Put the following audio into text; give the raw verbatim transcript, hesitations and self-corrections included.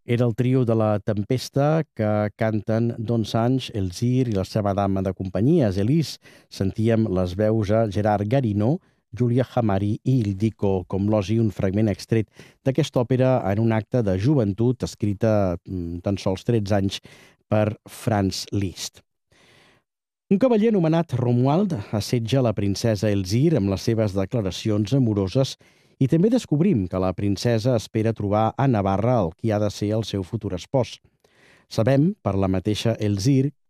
Era el trio de la Tempesta que canten Don Sanch, Elzir i la seva dama de companyies, Elise. Sentíem les veus a Gerard Garinó, Júlia Hamari i Ildiko Comlosi, un fragment extret d'aquesta òpera en un acte de joventut escrita mm, tan sols tretze anys per Franz Liszt. Un cavaller anomenat Romuald assetja la princesa Elzir amb les seves declaracions amoroses i també descobrim que la princesa espera trobar a Navarra el qui ha de ser el seu futur espòs. Sabem, per la mateixa Elzir,